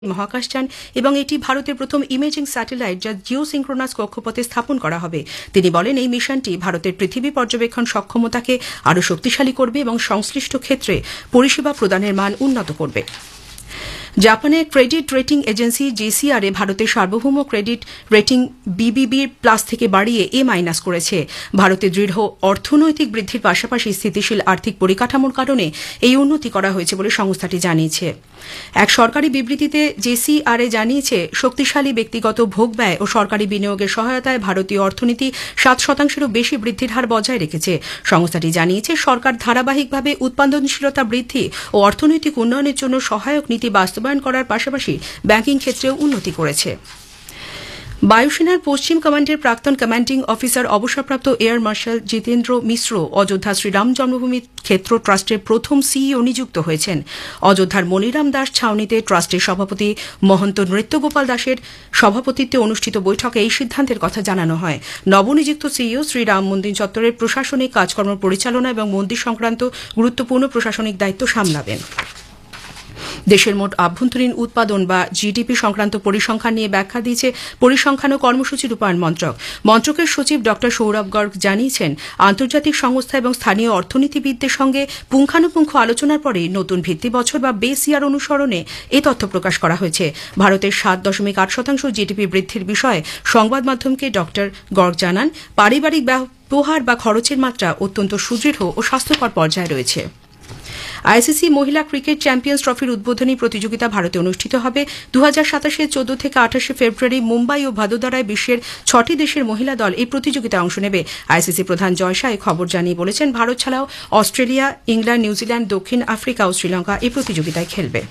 মহাকাশযান এবং এটি ভারতের প্রথম ইমেজিং স্যাটেলাইট যা জিওসিনক্রোনাস কক্ষপথে স্থাপন করা হবে। তিনি বলেন, এই মিশনটি ভারতের পৃথিবী পর্যবেক্ষণ সক্ষমতাকে আরও শক্তিশালী করবে এবং সংশ্লিষ্ট ক্ষেত্রে পরিষেবা প্রদানের মান উন্নত করবে। জাপানের ক্রেডিট রেটিং এজেন্সি জেসিআর ভারতের সার্বভৌম ক্রেডিট রেটিং বিবিবি প্লাস থেকে বাড়িয়ে এ মাইনাস করেছে। ভারতের দৃঢ় অর্থনৈতিক বৃদ্ধির পাশাপাশি স্থিতিশীল আর্থিক পরিকাঠামোর কারণে এই উন্নতি করা হয়েছে বলে সংস্থাটি জানিয়েছে। এক সরকারি বিবৃতিতে জেসিআর জানিয়েছে, শক্তিশালী ব্যক্তিগত ভোগ ব্যয় ও সরকারি বিনিয়োগের সহায়তায় ভারতীয় অর্থনীতি 7%-এরও বেশি বৃদ্ধির হার বজায় রেখেছে। সংস্থাটি জানিয়েছে, সরকার ধারাবাহিকভাবে উৎপাদনশীলতা বৃদ্ধি ও অর্থনৈতিক উন্নয়নের জন্য সহায়ক নীতি বাস্তবায়ন করার পাশাপাশি ব্যাংকিং ক্ষেত্রেও উন্নতি করেছে। বায়ুসেনার পশ্চিম কমান্ডের প্রাক্তন কমান্ডিং অফিসার অবসরপ্রাপ্ত এয়ার মার্শাল জিতেন্দ্র মিশ্র অযোধ্যা শ্রীরাম জন্মভূমি ক্ষেত্র ট্রাস্টের প্রথম সিইও নিযুক্ত হয়েছেন। অযোধ্যার মনিরাম দাস ছাউনিতে ট্রাস্টের সভাপতি মহন্ত নৃত্যগোপাল দাসের সভাপতিত্বে অনুষ্ঠিত বৈঠকে এই সিদ্ধান্তের কথা জানানো হয়। নবনিযুক্ত সিইও শ্রীরাম মন্দির চত্বরের প্রশাসনিক কাজকর্ম পরিচালনা এবং মন্দির সংক্রান্ত গুরুত্বপূর্ণ প্রশাসনিক দায়িত্ব সামলাবেন। দেশের মোট আভ্যন্তরীণ উৎপাদন বা জিডিপি সংক্রান্ত পরিসংখ্যান নিয়ে ব্যাখ্যা দিয়েছে পরিসংখ্যান ও কর্মসূচি রূপায়ণ মন্ত্রক। মন্ত্রকের সচিব ড সৌরভ গর্গ জানিয়েছেন, আন্তর্জাতিক সংস্থা এবং স্থানীয় অর্থনীতিবিদদের সঙ্গে পুঙ্খানুপুঙ্খ আলোচনার পরে নতুন ভিত্তি বছর বা বেস ইয়ার অনুসরণে এ তথ্য প্রকাশ করা হয়েছে। ভারতের 7.8% জিডিপি বৃদ্ধির বিষয়ে সংবাদ মাধ্যমকে ড গর্গ জানান, পারিবারিক ব্যবহার বা খরচের মাত্রা অত্যন্ত সুদৃঢ় ও স্বাস্থ্যকর পর্যায়ে রয়েছে। আইসিসি মহিলা ক্রিকেট চ্যাম্পিয়ন্স ট্রফির উদ্বোধনী প্রতিযোগিতা ভারতে অনুষ্ঠিত হবে। 2027-এর 14 থেকে 28 ফেব্রুয়ারি মুম্বাই ও ভাদোদারায় বিশ্বের 6টি দেশের মহিলা দল এই প্রতিযোগিতায় অংশ নেবে। আইসিসি প্রধান জয় শাহ খবর জানিয়ে বলেছেন, ভারত ছাড়াও অস্ট্রেলিয়া, ইংল্যান্ড, নিউজিল্যান্ড, দক্ষিণ আফ্রিকা ও শ্রীলঙ্কা এই প্রতিযোগিতায় খেলবে।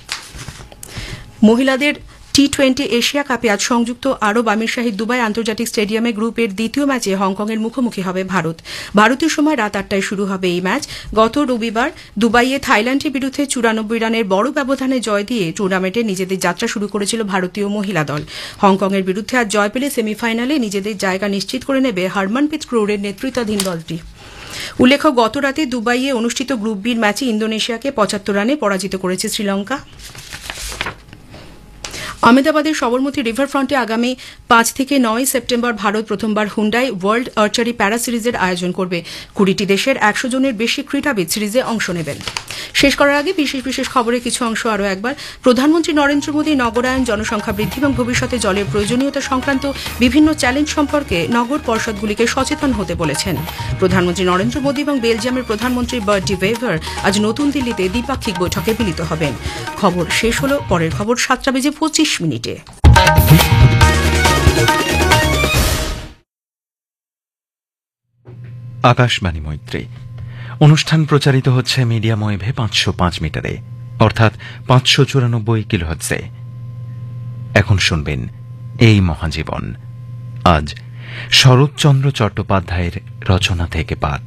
মহিলাদের টি-20 এশিয়া কাপে আজ সংযুক্ত আরব আমির শাহী দুবাই আন্তর্জাতিক স্টেডিয়ামে গ্রুপের দ্বিতীয় ম্যাচে হংকংয়ের মুখোমুখি হবে ভারত। ভারতীয় সময় রাত 8টায় শুরু হবে এই ম্যাচ। গত রবিবার দুবাইয়ে থাইল্যান্ডের বিরুদ্ধে 94 রানের বড় ব্যবধানে জয় দিয়ে টুর্নামেন্টে নিজেদের যাত্রা শুরু করেছিল ভারতীয় মহিলা দল। হংকংয়ের বিরুদ্ধে আজ জয় পেলে সেমিফাইনালে নিজেদের জায়গা নিশ্চিত করে নেবে হরমনপ্রীত কৌরের নেতৃত্বাধীন দলটি। উল্লেখ্য, গত রাতে দুবাইয়ে অনুষ্ঠিত গ্রুপ বির ম্যাচে ইন্দোনেশিয়াকে 75 রানে পরাজিত করেছে শ্রীলঙ্কা। আহমেদাবাদের সবরমতী রিভারফ্রন্টে আগামী 5 থেকে 9 সেপ্টেম্বর ভারত প্রথমবার হুন্ডাই ওয়ার্ল্ড আর্চারি প্যারা সিরিজের আয়োজন করবে। 20টি দেশের 100 জনের বেশি ক্রীড়াবিদ সিরিজে অংশ নেবেন। শেষ করার আগে বিশেষ খবরের কিছু অংশ আরও একবার। প্রধানমন্ত্রী নরেন্দ্র মোদী নগরায়ন, জনসংখ্যা বৃদ্ধি এবং ভবিষ্যতে জলের প্রয়োজনীয়তা সংক্রান্ত বিভিন্ন চ্যালেঞ্জ সম্পর্কে নগর পর্ষদগুলিকে সচেতন হতে বলেছেন। প্রধানমন্ত্রী নরেন্দ্র মোদী এবং বেলজিয়ামের প্রধানমন্ত্রী বার্ট ডি ওয়েভার আজ নতুন দিল্লিতে দ্বিপাক্ষিক বৈঠকে মিলিত হবেন। খবর শেষ হল। পরের খবর 7:25। আকাশবাণী মৈত্রী অনুষ্ঠান প্রচারিত হচ্ছে মিডিয়াম ওয়েভে 505 মিটারে, অর্থাৎ 594 কিলোহার্টজে। এখন শুনবেন এই মহাজীবন। আজ শরৎচন্দ্র চট্টোপাধ্যায়ের রচনা থেকে পাঠ।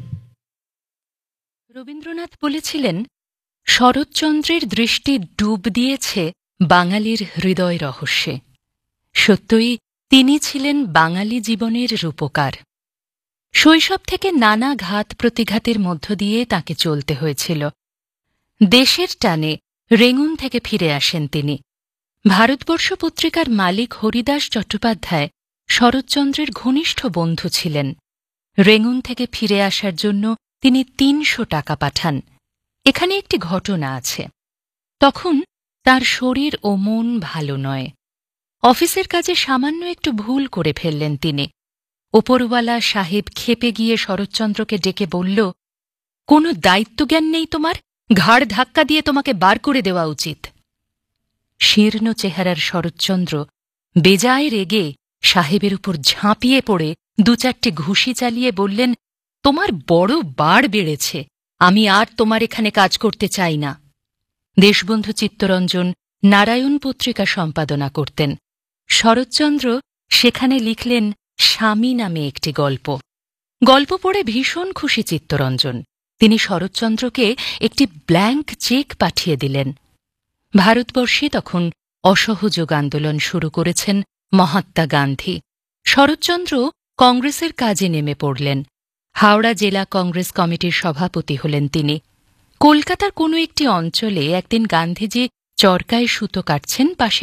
রবীন্দ্রনাথ বলেছিলেন, শরৎচন্দ্রের দৃষ্টি ডুব দিয়েছে বাঙালির হৃদয় রহস্যে। সত্যই তিনি ছিলেন বাঙালি জীবনের রূপকার। শৈশব থেকে নানা ঘাত প্রতিঘাতের মধ্য দিয়ে তাকে চলতে হয়েছিল। দেশের টানে রেঙ্গুন থেকে ফিরে আসেন তিনি। ভারতবর্ষ পত্রিকার মালিক হরিদাস চট্টোপাধ্যায় শরৎচন্দ্রের ঘনিষ্ঠ বন্ধু ছিলেন। রেঙ্গুন থেকে ফিরে আসার জন্য তিনি 300 টাকা পাঠান। এখানে একটি ঘটনা আছে। তখন তার শরীর ও মন ভালো নয়। অফিসের কাজে সামান্য একটু ভুল করে ফেললেন তিনি। ওপরওয়ালা সাহেব ক্ষেপে গিয়ে শরৎচন্দ্রকে ডেকে বলল, কোনো দায়িত্বজ্ঞান নেই তোমার? ঘাড় ধাক্কা দিয়ে তোমাকে বার করে দেওয়া উচিত। শীর্ণ চেহারার শরৎচন্দ্র বেজায় রেগে সাহেবের উপর ঝাঁপিয়ে পড়ে 2-4টে ঘুষি চালিয়ে বললেন, তোমার বড় বাড় বেড়েছে, আমি আর তোমার এখানে কাজ করতে চাই না। দেশবন্ধু চিত্তরঞ্জন নারায়ণ পত্রিকা সম্পাদনা করতেন। শরৎচন্দ্র সেখানে লিখলেন স্বামী নামে একটি গল্প। গল্প পড়ে ভীষণ খুশি চিত্তরঞ্জন। তিনি শরৎচন্দ্রকে একটি ব্ল্যাঙ্ক চেক পাঠিয়ে দিলেন। ভারতবর্ষে তখন অসহযোগ আন্দোলন শুরু করেছেন মহাত্মা গান্ধী। শরৎচন্দ্র কংগ্রেসের কাজে নেমে পড়লেন। হাওড়া জেলা কংগ্রেস কমিটির সভাপতি হলেন তিনি। কলকাতার কোনো একটি অঞ্চলে একদিন গান্ধীজি চরকায় সুতো কাটছেন পাশে